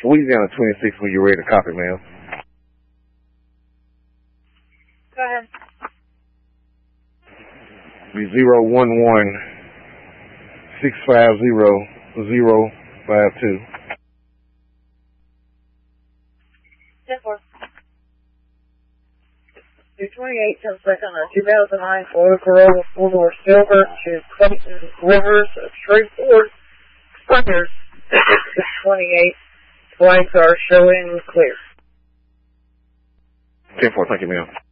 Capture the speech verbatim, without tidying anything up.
Louisiana twenty-six, when you're ready to copy, ma'am. Go ahead. Be zero one one six five zero zero five two. ten four. two twenty-eight, ten second on two thousand nine Toyota Corolla four-door silver to Clayton Rivers of Shreveport. Expired six twenty-eight. Flags are showing clear. ten four, thank you, ma'am.